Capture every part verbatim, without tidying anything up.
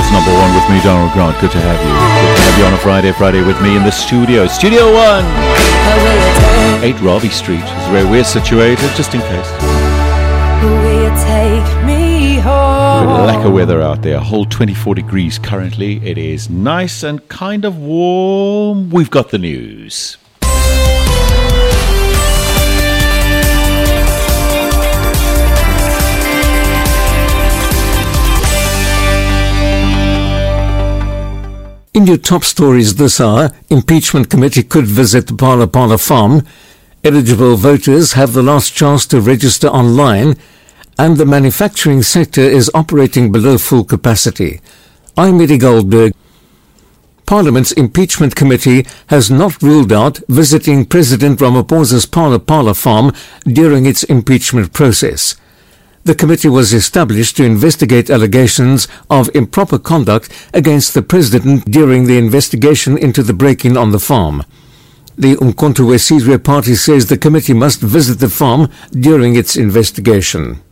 News number one with me, Donald Grant. Good to have you. Good to have you on a Friday, Friday with me in the studio. Studio One, eight Robbie Street is where we're situated, just in case. Will you take me home? Good lack of weather out there. A whole twenty-four degrees currently. It is nice and kind of warm. We've got the news. In your top stories this hour, impeachment committee could visit the Phala Phala farm, eligible voters have the last chance to register online, and the manufacturing sector is operating below full capacity. I'm Eddie Goldberg. Parliament's impeachment committee has not ruled out visiting President Ramaphosa's Phala Phala farm during its impeachment process. The committee was established to investigate allegations of improper conduct against the president during the investigation into the break-in on the farm. The Umkhonto we Sizwe party says the committee must visit the farm during its investigation.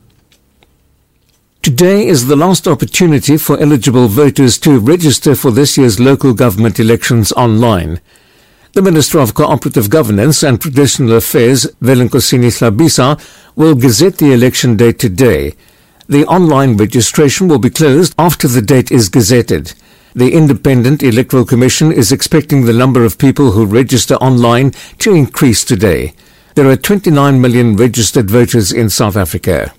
Today is the last opportunity for eligible voters to register for this year's local government elections online. The Minister of Cooperative Governance and Traditional Affairs, Velenkosini Hlabisa, will gazette the election date today. The online registration will be closed after the date is gazetted. The Independent Electoral Commission is expecting the number of people who register online to increase today. There are twenty-nine million registered voters in South Africa.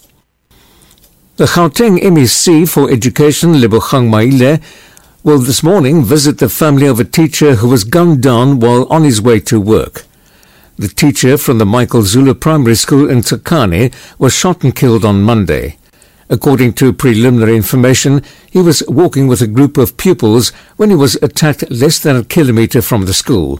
The Gauteng M E C for Education, Lebogang Maile, will this morning visit the family of a teacher who was gunned down while on his way to work. The teacher from the Michael Zulu Primary School in Tsakane was shot and killed on Monday. According to preliminary information, he was walking with a group of pupils when he was attacked less than a kilometre from the school.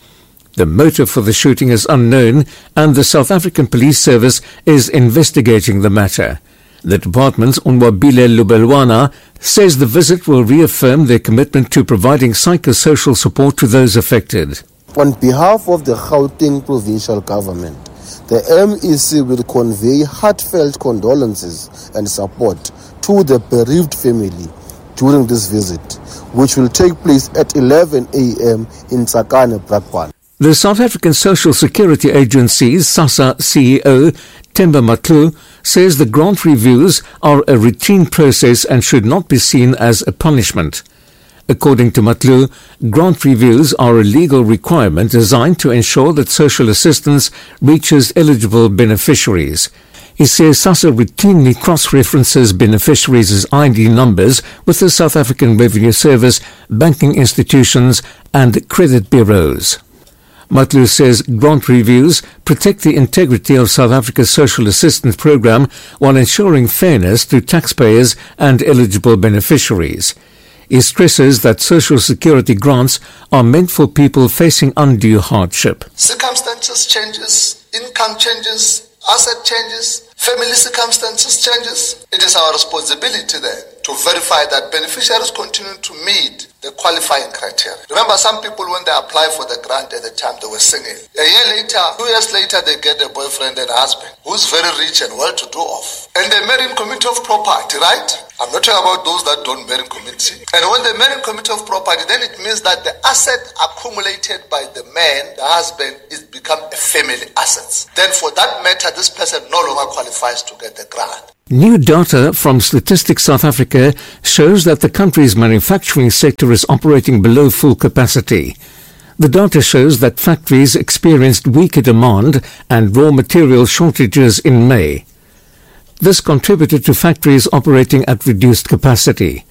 The motive for the shooting is unknown, and the South African Police Service is investigating the matter. The department's Unwabile Lubelwana says the visit will reaffirm their commitment to providing psychosocial support to those affected. On behalf of the Gauteng Provincial Government, the M E C will convey heartfelt condolences and support to the bereaved family during this visit, which will take place at eleven a.m. in Tsakane, Brakpan. The South African Social Security Agency's SASSA C E O, Themba Matlu, says the grant reviews are a routine process and should not be seen as a punishment. According to Matlu, grant reviews are a legal requirement designed to ensure that social assistance reaches eligible beneficiaries. He says SASSA routinely cross-references beneficiaries' I D numbers with the South African Revenue Service, banking institutions and credit bureaus. Matlu says grant reviews protect the integrity of South Africa's social assistance program while ensuring fairness to taxpayers and eligible beneficiaries. He stresses that social security grants are meant for people facing undue hardship. Circumstances changes, income changes, asset changes, family circumstances changes. It is our responsibility then to verify that beneficiaries continue to meet the qualifying criteria. Remember, some people, when they apply for the grant at the time, they were single. A year later, two years later, they get a boyfriend and a husband who's very rich and well-to-do off. And they marry in community of property, right? I'm not talking about those that don't marry in community. And when they marry in community of property, then it means that the asset accumulated by the man, the husband, is become a family asset. Then for that matter, this person no longer qualifies to get the grant. New data from Statistics South Africa shows that the country's manufacturing sector is operating below full capacity. The data shows that factories experienced weaker demand and raw material shortages in May. This contributed to factories operating at reduced capacity.